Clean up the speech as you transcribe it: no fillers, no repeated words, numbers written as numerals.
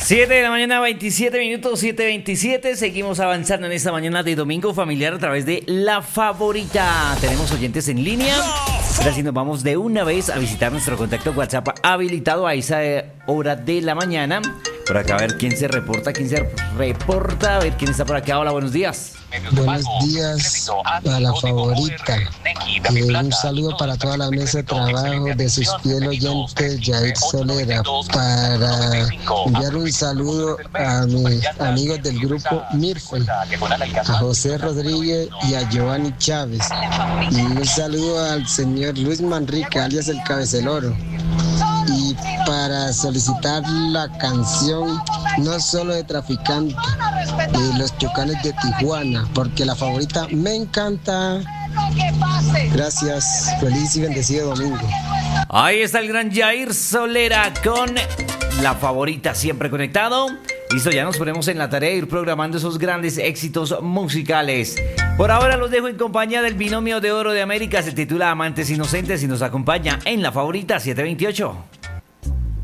7 de la mañana, 27 minutos, 7:27. Seguimos avanzando en esta mañana de domingo familiar a través de La Favorita. Tenemos oyentes en línea. Ahora sí nos vamos de una vez a visitar nuestro contacto WhatsApp habilitado a esa hora de la mañana. Por acá a ver quién se reporta, a ver quién está por acá. Hola, buenos días. Buenos días a La Favorita. Un saludo para toda la mesa de trabajo de sus fieles oyentes, Jair Solera, para enviar un saludo a mis amigos del grupo Mirfel, a José Rodríguez y a Giovanni Chávez, y un saludo al señor Luis Manrique, alias el Cabeceloro, y para solicitar la canción No Solo de Traficante de Los Tucanes de Tijuana, porque La Favorita me encanta. Gracias, feliz y bendecido domingo. Ahí está el gran Jair Solera con La Favorita, siempre conectado. Listo, ya nos ponemos en la tarea de ir programando esos grandes éxitos musicales. Por ahora los dejo en compañía del binomio de oro de América. Se titula Amantes Inocentes y nos acompaña en La Favorita 728.